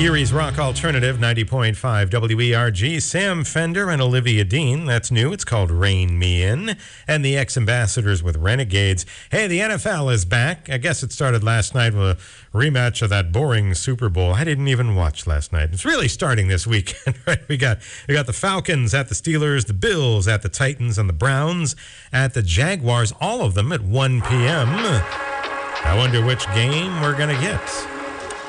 Erie's Rock Alternative, 90.5 WERG. Sam Fender and Olivia Dean. That's new. It's called Rein Me In. And the Ex-Ambassadors with Renegades. Hey, the NFL is back. I guess it started last night with a rematch of that boring Super Bowl. I didn't even watch last night. It's really starting this weekend, right? We got the Falcons at the Steelers, the Bills at the Titans, and the Browns at the Jaguars. All of them at 1 p.m. I wonder which game we're going to get.